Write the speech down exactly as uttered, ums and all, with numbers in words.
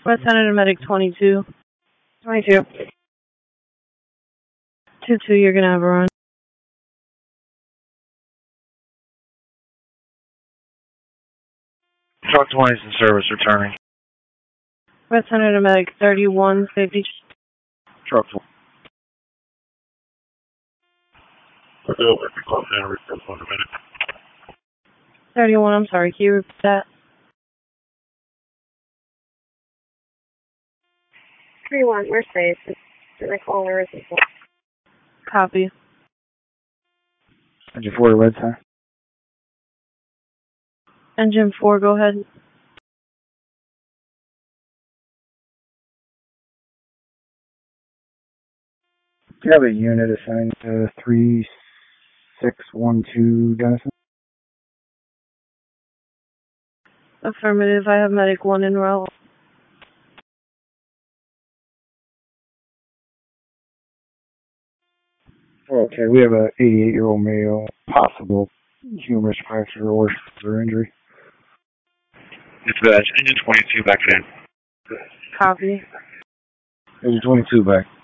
West Senator Medic twenty-two. twenty-two. two two, you're going to have a run. Truck twenty is in service, returning. West Senator Medic thirty-one, safety. Truck twenty. thirty-one, I'm sorry, can you repeat that? thirty-one, we're safe. It's like all there is. Copy. Engine four to red sign. Engine four, go ahead. Do you have a unit assigned to three six one two Denison? Affirmative, I have Medic one en route. Okay, we have a eighty-eight-year-old male, possible humerus fracture or shoulder injury. Dispatch, engine twenty-two back in. Copy. Engine twenty-two back.